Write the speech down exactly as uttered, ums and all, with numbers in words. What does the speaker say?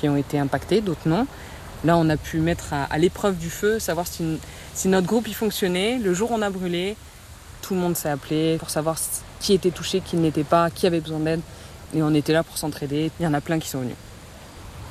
qui ont été impactés, d'autres non. Là, on a pu mettre à, à l'épreuve du feu, savoir si, si notre groupe y fonctionnait. Le jour où on a brûlé, tout le monde s'est appelé pour savoir qui était touché, qui ne l'était pas, qui avait besoin d'aide. Et on était là pour s'entraider. Il y en a plein qui sont venus.